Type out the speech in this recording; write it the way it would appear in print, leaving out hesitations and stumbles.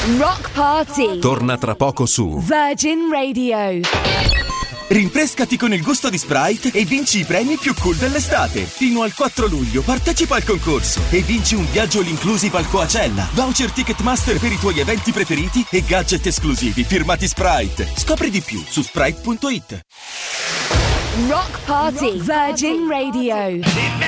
Rock Party torna tra poco su Virgin Radio. Rinfrescati con il gusto di Sprite e vinci i premi più cool dell'estate. Fino al 4 luglio partecipa al concorso e vinci un viaggio all inclusive al Coachella, voucher Ticketmaster per i tuoi eventi preferiti e gadget esclusivi firmati Sprite. Scopri di più su sprite.it. Rock Party Virgin Radio.